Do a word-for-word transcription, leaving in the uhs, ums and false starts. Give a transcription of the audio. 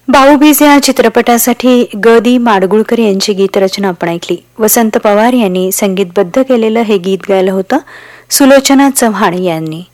भाऊबीज या चित्रपटासाठी ग दी माडगुळकर यांची गीतरचना आपण ऐकली. वसंत पवार यांनी संगीतबद्ध केलेलं हे गीत गायलं होतं सुलोचना चव्हाण यांनी.